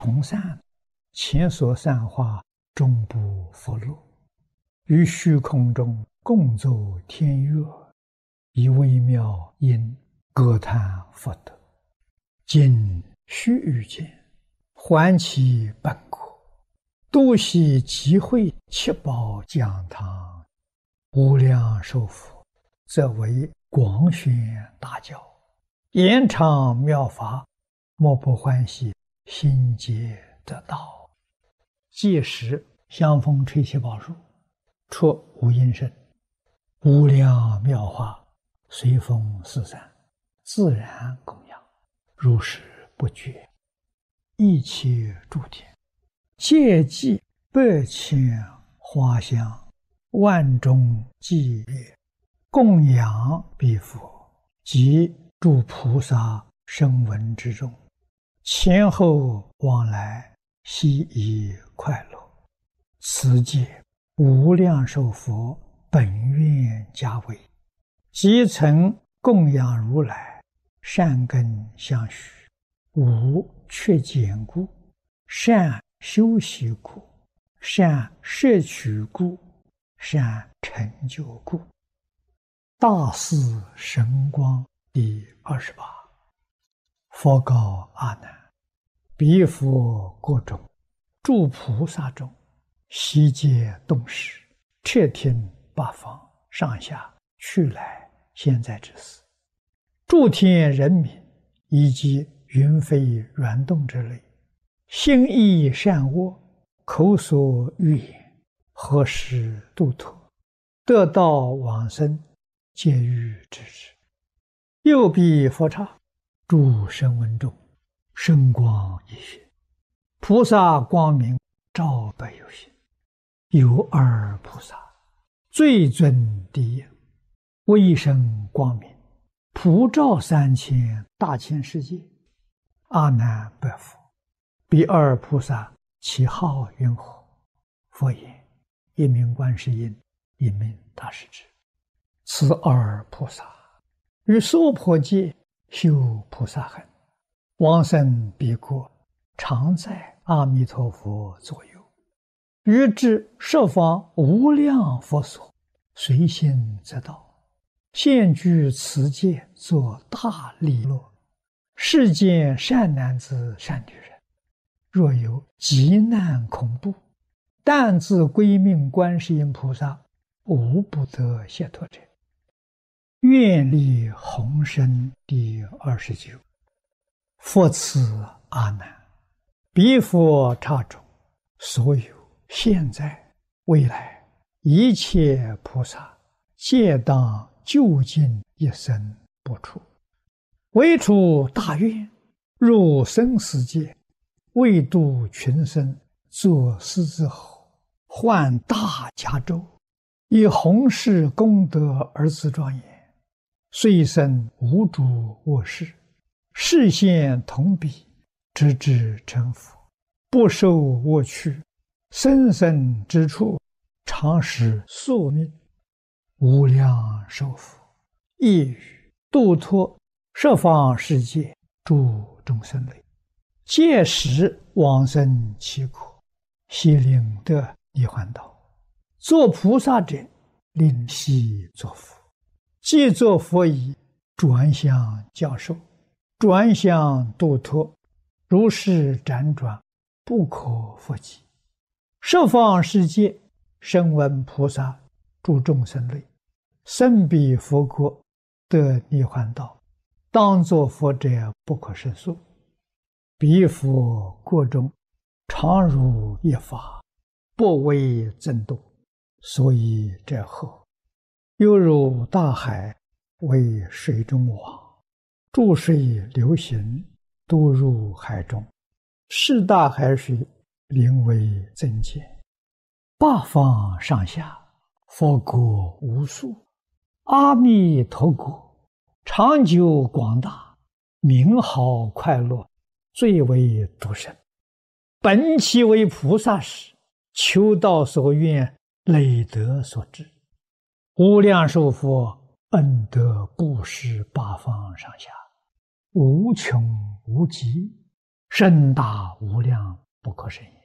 同散，前所散花，终不复露。于虚空中共奏天乐，以微妙音歌叹佛德。今须臾间，还其本国，多悉集会七宝讲堂，无量寿佛，则为广宣大教，延长妙法，莫不欢喜，心皆得道。届时香风吹七宝树，出无音声，无量妙法随风四散，自然供养，如是不绝。一切诸天皆祭百千花香，万众伎乐，供养彼佛及诸菩萨声闻之众，前后往来，悉以快乐。此界无量寿佛本愿家为，即曾供养如来，善根相续，无缺减故，善修习故，善摄取故，善成就故。大士神光第28。佛告阿难：彼佛国中，诸菩萨中，悉皆动识，彻听八方上下去来现在之事，诸天人民以及云飞软动之类，心意善恶，口所欲言，何时度脱，得道往生，皆欲知之。右彼佛刹，诸声闻众，声光一现，菩萨光明照百有心。有二菩萨，最尊第一，威声光明，普照3000大千世界。阿难白佛：彼二菩萨其号云何？佛言：一名观世音，一名大势至。此二菩萨于娑婆界修菩萨行，往生彼国，常在阿弥陀佛左右，于至十方无量佛所，随心则到，现居此界，作大利乐。世间善男子善女人，若有急难恐怖，但自归命观世音菩萨，无不得解脱者。愿力宏深第29。佛赐阿难：彼佛刹中，所有现在未来一切菩萨，皆当究竟一生不出，为出大愿，入生死界，为度群生，作狮子吼，换大迦州，以弘誓功德而自庄严，遂生无诸恶事，示现同彼，直至成佛，不受恶趣，生生之处，常使宿命。无量寿佛亦语度脱十方世界诸众生类，届时往生其国，悉令得涅槃道。作菩萨者，令悉作佛。既作佛已，转向教授，转向度脱，如是辗转，不可复计。十方世界声闻菩萨诸众生类，生彼佛国，得涅槃道，当作佛者不可胜数。彼佛国中，常如一法，不为增度，所以者何？犹如大海，为水中网，注水流行，都入海中，是大海水，灵为增减。八方上下，佛国无数，阿弥陀国长久广大，名好快乐，最为独生。本其为菩萨时，求道所愿，累德所致。无量寿佛恩德布施八方上下，无穷无极， 深大无量，不可胜也。